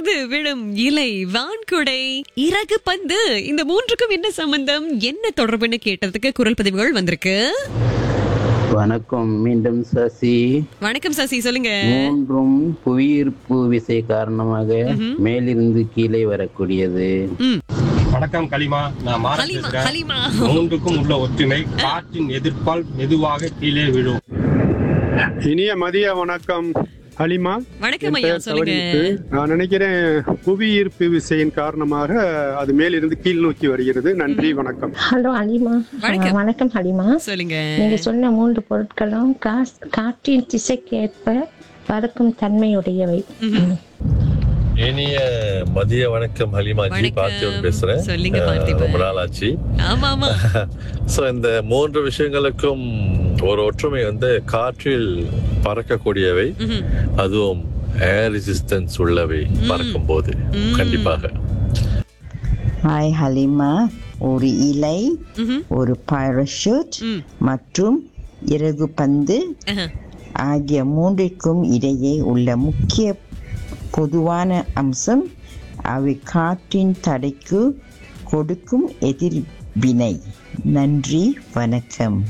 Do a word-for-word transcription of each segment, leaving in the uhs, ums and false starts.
இருந்து விழும் இலை, வான்குடை, இறகு பந்து, இந்த மூன்றுக்கும் என்ன சம்பந்தம், என்ன தொடர்புன்னு கேட்டதுக்கு குரல் பதிவுகள் வந்திருக்கு. வணக்கம். மீண்டும் சசி. வணக்கம் சசி, சொல்லுங்க. மூன்றும் புவியீர்ப்பு விசை காரணமாக மேலிருந்து கீழே வரக்கூடியது. வணக்கம் கலிமா, நான் மாறன் ஹலிமா, பேசுறேன். ஹலிமா. மூன்றுக்கும் உள்ள ஒற்றுமை காற்றின் எதிர்ப்பால் மெதுவாக கீழே விழும். இனிய மதிய வணக்கம் ஹலிமா. வணக்கம் என் ஐயா, பெயர் சொல்லுங்க. தவறிவிட்டு. நான் நினைக்கிறேன் புவி ஈர்ப்பு விசையின் காரணமாக அது மேலிருந்து கீழ் நோக்கி வருகிறது. நன்றி, வணக்கம். ஹலோ ஹலிமா. வணக்கம். வணக்கம் ஹலிமா. சொல்லுங்க. நீங்க சொன்ன மூன்று பொருட்களும் கா- காற்றின் திசைக்கேற்ப பறக்கும் தன்மையுடையவை. இனிய மதிய வணக்கம் ஹலிமா ஜி, வணக்கம். பார்த்திபன் பேசுறேன். சொல்லுங்க பார்த்திபன். ரொம்ப நாள் ஆச்சு. ஆமா ஆமா. சோ இந்த மூன்று விஷயங்களுக்கும் ஒரு ஒற்றுமை வந்து காற்றில் பறக்கக்கூடியவை, ம்ஹும். அதுவும் ஏர் ரெசிஸ்டன்ஸ் உள்ளவை பறக்கும் போது கண்டிப்பாக. ஹாய் ஹலிமா. ஒரு இலை, ம்ஹும். ஒரு பாராசூட் ம். மற்றும் இறகு பந்து ஆஹா. ஆகிய மூன்றிற்கும் இடையே உள்ள முக்கிய பொதுவான அம்சம் அவை காற்றின் தடைக்கு கொடுக்கும் எதிர்வினை. நன்றி, வணக்கம்.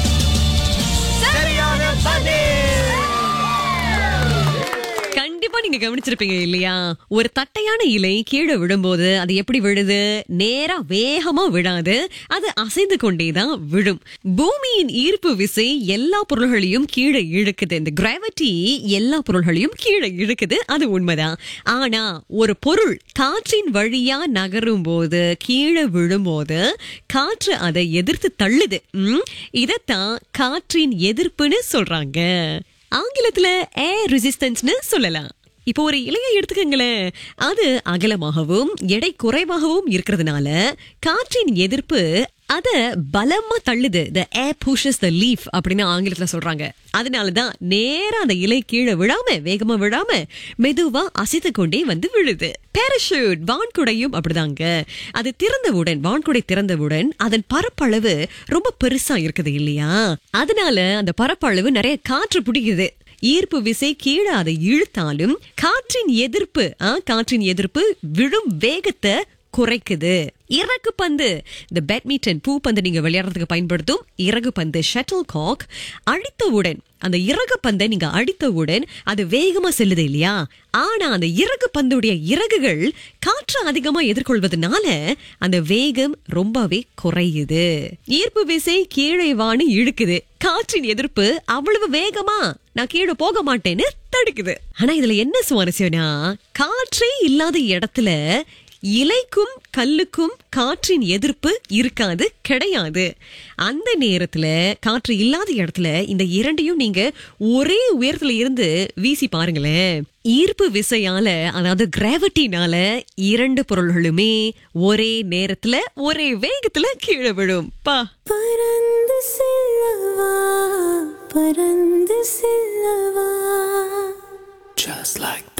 கண்டிப்பா நீங்க கவனிச்சிருப்பீங்க இல்லையா? ஒரு தட்டையான இலை கீழே விழும்போது அது எப்படி விழுது? நேரா வேகமா விழாது, அது அசைந்து கொண்டேதான் விழும். பூமியின் ஈர்ப்பு விசை எல்லா பொருள்களையும் கீழே இழுக்குது. இந்த கிராவிட்டி எல்லா பொருள்களையும் கீழே இழுக்குது, அது உண்மைதான். ஆனா ஒரு பொருள் காற்றின் வழியா நகரும் போது, கீழே விழும்போது காற்று அதை எதிர்த்து தள்ளுது. ம், இதத்தான் காற்றின் எதிர்ப்புன்னு சொல்றாங்க. ஆங்கிலத்துல ஏர் ரெசிஸ்டன்ஸ்னு சொல்லலாம். இப்போ ஒரு இலையை எடுத்துக்கங்களேன், அது அகலமாகவும் எடை குறைவாகவும் இருக்கிறதுனால காற்றின் எதிர்ப்பு அத பலமா தள்ளுது. the air pushes the leaf அப்படின்னு ஆங்கிலத்துல சொல்றாங்க. அதனாலதான் நேரா அந்த இலை கீழே விழாம, வேகமா விழாம மெதுவா அசைத்து கொண்டே வந்து விழுது. பாராசூட், வான்குடையும் அப்படிதாங்க. அது திறந்தவுடன், வான்குடை திறந்தவுடன் அதன் பரப்பளவு ரொம்ப பெருசா இருக்குது இல்லையா? அதனால அந்த பரப்பளவு நிறைய காற்று பிடிக்குது. ஈர்ப்பு விசை கீழே அதை இழுத்தாலும் காற்றின் எதிர்ப்பு ஆ, காற்றின் எதிர்ப்பு விழும் வேகத்தை குறைக்குது. இறகு பந்து, இந்த பேட்மிண்டன் பூப்பந்து நீங்க விளையாடுறதுக்கு பயன்படுத்தும் இறகு பந்து, ஷட்டில் காக், அடித்தவுடன், அந்த இறகு பந்தை நீங்க அடித்தவுடன் அது வேகமா செல்லுது இல்லையா? ஆனா அந்த இறகு பந்துடைய இறகுகள் காற்று அதிகமா எதிர்கொள்வதனால அந்த வேகம் ரொம்பவே குறையுது. ஈர்ப்பு விசை கீழே வானு இழுக்குது, காற்றின் எதிர்ப்பு அவ்வளவு வேகமா நான் கீழே போக மாட்டேன்னு தடுக்குது. ஆனா இதுல என்ன சுவாரஸ்யம்னா, காற்றே இல்லாத இடத்துல இலைக்கும் கல்லுக்கும் காற்றின் எதிர்ப்பு இருக்காது, கிடையாது. அந்த நேரத்துல காற்று இல்லாத இடத்துல இந்த இரண்டையும் நீங்க ஒரே உயரத்துல இருந்து வீசி பாருங்களேன். ஈர்ப்பு விசையால, அதாவது கிராவிட்டினால இரண்டு பொருள்களுமே ஒரே நேரத்துல ஒரே வேகத்துல கீழே விழும். பா பறந்து செல்லவா, பறந்து செல்லவா, just like